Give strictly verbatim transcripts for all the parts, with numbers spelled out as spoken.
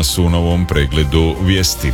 nas u novom pregledu vijesti.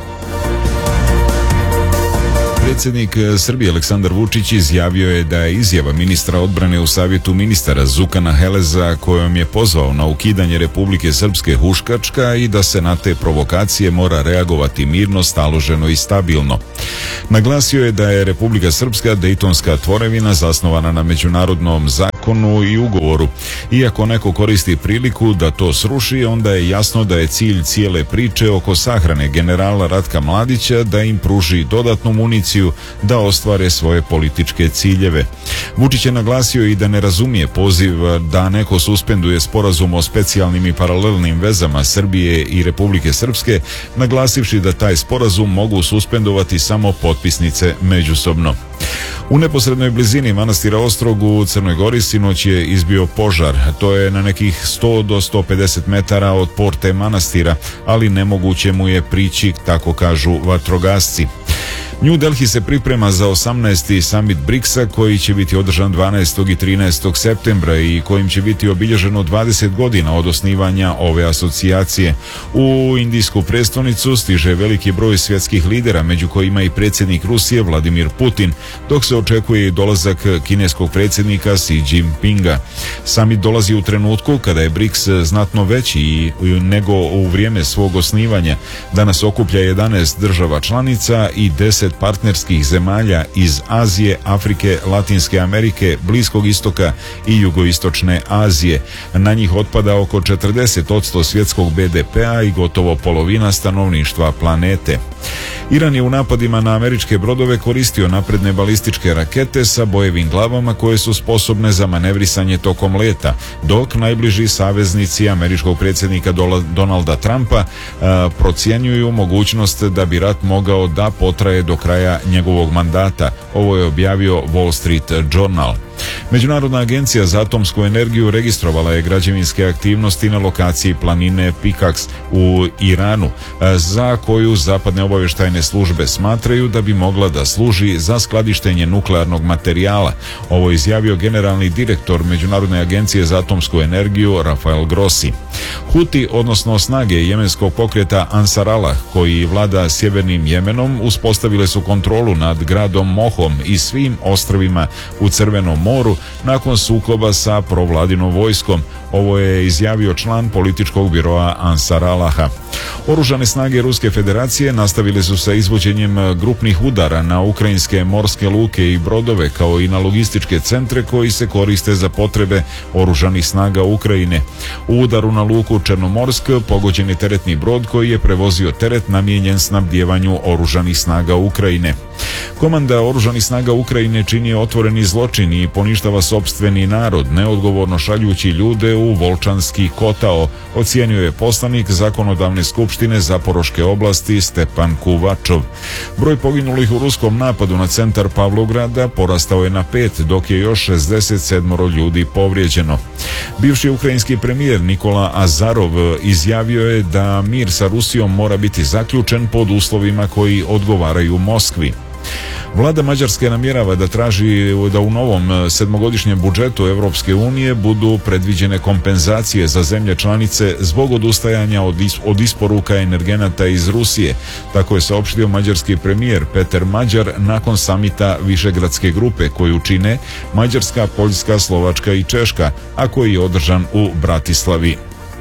Predsjednik Srbije Aleksandar Vučić izjavio je da je izjava ministra odbrane u savjetu ministara Zukana Heleza kojom je pozvao na ukidanje Republike Srpske huškačka i da se na te provokacije mora reagovati mirno, staloženo i stabilno. Naglasio je da je Republika Srpska dejtonska tvorevina zasnovana na međunarodnom zakonu i ugovoru. Iako neko koristi priliku da to sruši, onda je jasno da je cilj cijele priče oko sahrane generala Ratka Mladića da im pruži dodatnu municiju da ostvare svoje političke ciljeve. Vučić je naglasio i da ne razumije poziv da neko suspenduje sporazum o specijalnim i paralelnim vezama Srbije i Republike Srpske, naglasivši da taj sporazum mogu suspendovati samo potpisnice međusobno. U neposrednoj blizini manastira Ostrog u Crnoj Gori sinoć je izbio požar. To je na nekih sto do sto pedeset metara od porte manastira, ali nemoguće mu je prići, tako kažu vatrogasci. New Delhi se priprema za osamnaesti summit briksa koji će biti održan dvanaestog i trinaestog septembra i kojim će biti obilježeno dvadeset godina od osnivanja ove asocijacije. U indijsku prestonicu stiže veliki broj svjetskih lidera, među kojima i predsjednik Rusije Vladimir Putin, dok se očekuje i dolazak kineskog predsjednika Xi Jinpinga. Summit dolazi u trenutku kada je briks znatno veći nego u vrijeme svog osnivanja. Danas okuplja jedanaest država članica i deset partnerskih zemalja iz Azije, Afrike, Latinske Amerike, Bliskog istoka i jugoistočne Azije. Na njih otpada oko četrdeset posto svjetskog be de pea i gotovo polovina stanovništva planete. Iran je u napadima na američke brodove koristio napredne balističke rakete sa bojevim glavama koje su sposobne za manevrisanje tokom leta, dok najbliži saveznici američkog predsjednika Donalda Trumpa a, procjenjuju mogućnost da bi rat mogao da potraje do kraja njegovog mandata. Ovo je objavio Wall Street Journal. Međunarodna agencija za atomsku energiju registrovala je građevinske aktivnosti na lokaciji planine Pikaks u Iranu, za koju zapadne obavještajne službe smatraju da bi mogla da služi za skladištenje nuklearnog materijala. Ovo je izjavio generalni direktor Međunarodne agencije za atomsku energiju Rafael Grossi. Huti, odnosno snage jemenskog pokreta Ansar Allah, koji vlada sjevernim Jemenom, uspostavile su kontrolu nad gradom Mohom i svim ostrvima u Crvenom moru nakon sukoba sa provladinom vojskom. Ovo je izjavio član političkog biroa Ansar Allaha. Oružane snage Ruske federacije nastavile su sa izvođenjem grupnih udara na ukrajinske morske luke i brodove, kao i na logističke centre koji se koriste za potrebe oružanih snaga Ukrajine. U udaru na luku Černomorsk pogođen je teretni brod koji je prevozio teret namijenjen snabdjevanju oružanih snaga Ukrajine. Komanda oružanih snaga Ukrajine čini otvoreni zločin i poništava sopstveni narod, neodgovorno šaljući ljude u Volčanski kotao, ocijenio je poslanik zakonodavne skupštine Zaporoške oblasti Stepan Kuvačov. Broj poginulih u ruskom napadu na centar Pavlograda porastao je na pet, dok je još šezdeset sedam ljudi povrijeđeno. Bivši ukrajinski premijer Nikola Azarov izjavio je da mir sa Rusijom mora biti zaključen pod uslovima koji odgovaraju Moskvi. Vlada Mađarske namjerava da traži da u novom sedmogodišnjem budžetu Europske unije budu predviđene kompenzacije za zemlje članice zbog odustajanja od, is, od isporuka energenata iz Rusije. Tako je saopštio mađarski premijer Peter Mađar nakon samita Višegradske grupe koju čine Mađarska, Poljska, Slovačka i Češka, a koji je održan u Bratislavi.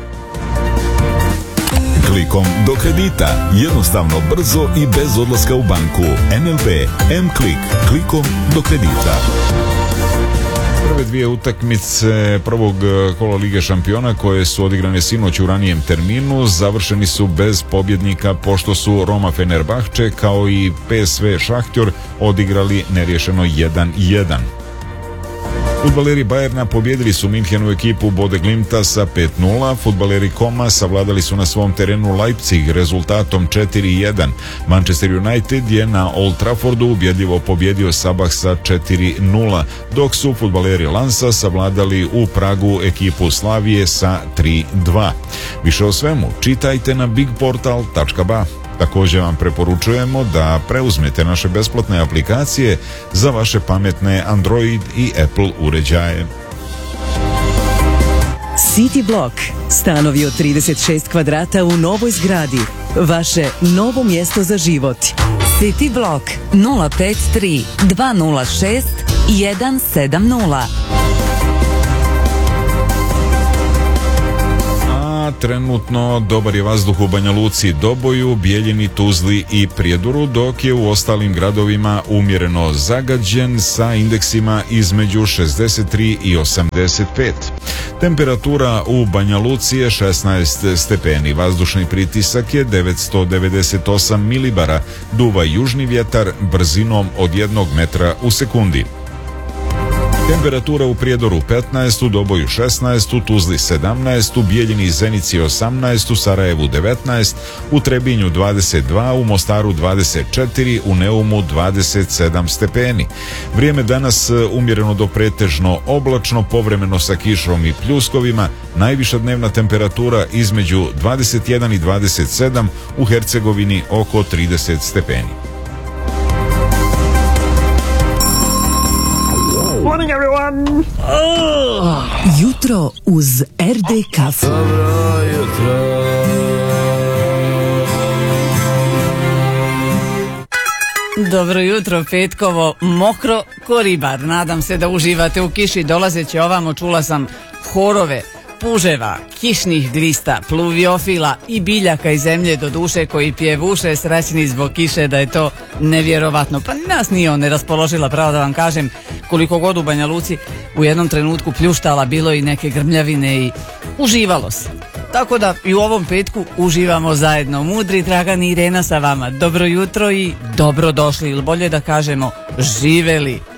Klikom do kredita. Jednostavno, brzo i bez odlaska u banku. en el be M-Klik. Klikom do kredita. Prve dvije utakmice prvog kola Lige šampiona koje su odigrane sinoć u ranijem terminu završeni su bez pobjednika, pošto su Roma Fenerbahče kao i pe es ve Šahtjor odigrali neriješeno jedan jedan. Fudbaleri Bayerna pobjedili su Minhenu ekipu Bodeglimta sa pet nula, fudbaleri Koma savladali su na svom terenu Leipzig rezultatom četiri jedan. Manchester United je na Old Traffordu ubjedljivo pobjedio Sabah sa četiri nula, dok su fudbaleri Lansa savladali u Pragu ekipu Slavije sa tri dva. Više o svemu čitajte na bigportal tačka ba. Također vam preporučujemo da preuzmete naše besplatne aplikacije za vaše pametne Android i Apple uređaje. City Block. Stanovi od trideset šest kvadrata u novoj zgradi. Vaše novo mjesto za život. City Block nula pet tri dva nula šest jedan sedam nula. Trenutno dobar je vazduh u Banja Luci, Doboju, Bijeljini, Tuzli i Prijedoru, dok je u ostalim gradovima umjereno zagađen sa indeksima između šezdeset tri i osamdeset pet. Temperatura u Banja Luci je šesnaest stepeni, vazdušni pritisak je devetsto devedeset osam milibara, duva južni vjetar brzinom od jednog metra u sekundi. Temperatura u Prijedoru petnaest, u Doboju šesnaest, u Tuzli sedamnaest, u Bijeljini i Zenici osamnaest, u Sarajevu devetnaest, u Trebinju dvadeset dva, u Mostaru dvadeset četiri, u Neumu dvadeset sedam stepeni. Vrijeme danas umjereno do pretežno oblačno, povremeno sa kišom i pljuskovima, najviša dnevna temperatura između dvadeset jedan i dvadeset sedam, u Hercegovini oko trideset stepeni. Morning everyone! Oh. Jutro uz er de kafu. Dobro jutro. Dobro jutro, petkovo, mokro ko ribar. Nadam se da uživate u kiši. Dolazeći ovamo čula sam horove puževa, kišnih glista, pluviofila i biljaka iz zemlje, do duše koji pjevuše srećni zbog kiše, da je to nevjerovatno. Pa nas nije on ne raspoložila, pravo da vam kažem, koliko god u Banja Luci u jednom trenutku pljuštala, bilo i neke grmljavine i uživalo se. Tako da i u ovom petku uživamo zajedno. Mudri Dragan i Irena sa vama. Dobro jutro i dobro došli, ili bolje da kažemo živeli.